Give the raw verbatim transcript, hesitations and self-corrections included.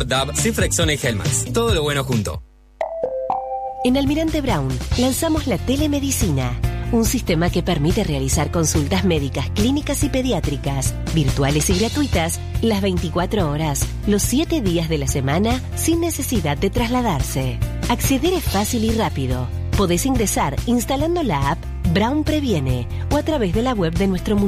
D A B, Cifrexona y Helmax. Todo lo bueno junto. En Almirante Brown lanzamos la telemedicina, un sistema que permite realizar consultas médicas, clínicas y pediátricas, virtuales y gratuitas, las veinticuatro horas, los siete días de la semana, sin necesidad de trasladarse. Acceder es fácil y rápido. Podés ingresar instalando la app Brown Previene o a través de la web de nuestro municipio.